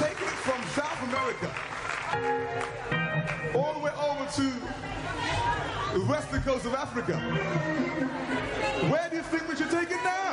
taking it from South America all the way over to the western coast of Africa. Where do you think we should take it now?